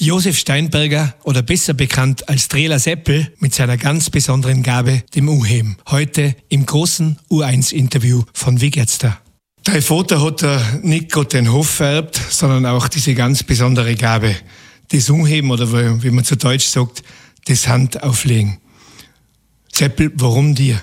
Josef Steinberger oder besser bekannt als Trela Seppel mit seiner ganz besonderen Gabe, dem Unheben. Heute im großen U1-Interview von Wie geht's da? Dein Vater hat nicht gerade den Hof vererbt, sondern auch diese ganz besondere Gabe, das Unheben oder wie man zu Deutsch sagt, das Handauflegen. Seppel, warum dir?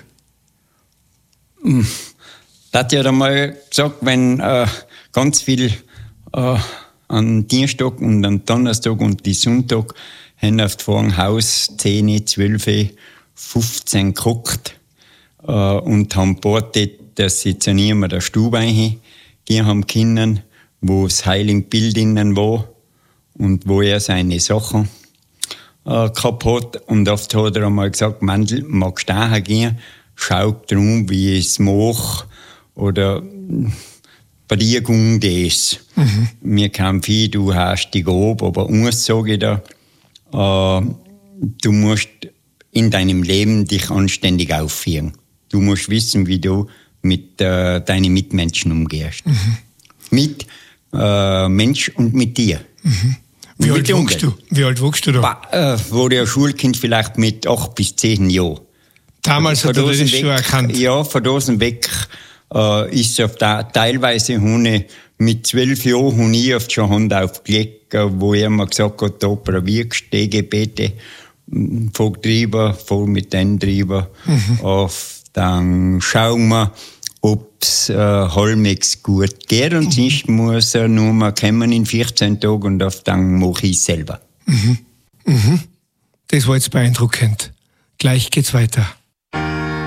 Da hat ja einmal gesagt, wenn ganz viel am Dienstag und am Donnerstag und die Sonntag haben auf dem Haus 10, 12, 15 gekocht und haben gewartet, dass sie zu niemand der Stube reingehen haben können, wo das Heiligenbild innen war und wo er seine Sachen gehabt hat. Und oft hat er einmal gesagt, Mandel, magst du daher gehen? Schau drum, wie ich es mache. Oder bei dir ging das. Mir kam viel, du hast die Gabe, aber uns sage ich da, du musst in deinem Leben dich anständig aufführen. Du musst wissen, wie du mit deinen Mitmenschen umgehst. Mit Mensch und mit dir. Wie alt wuchst du da? Wurde ein Schulkind vielleicht mit 8 bis 10 Jahren. Damals hat er das schon erkannt. Ja, von da weg ist auf teilweise mit 12 Jahren ich auf die Hand aufgelegt, wo er mir gesagt hat, da probierst du Gebete, fahr drüber, fahr mit denen drüber. Dann schauen wir, ob es halbwegs gut geht und sonst muss er nur mal kommen in 14 Tagen und dann mache ich es selber. Das war jetzt beeindruckend. Gleich geht's weiter.